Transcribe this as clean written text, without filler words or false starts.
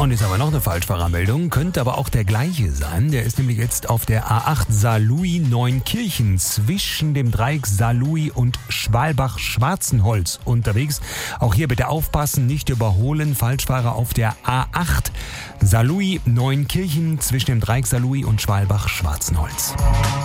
Und ist aber noch eine Falschfahrermeldung, könnte aber auch der gleiche sein. Der ist nämlich jetzt auf der A8 Saarlouis-Neunkirchen zwischen dem Dreieck Saarlouis und Schwalbach-Schwarzenholz unterwegs. Auch hier bitte aufpassen, nicht überholen. Falschfahrer auf der A8 Saarlouis-Neunkirchen zwischen dem Dreieck Saarlouis und Schwalbach-Schwarzenholz.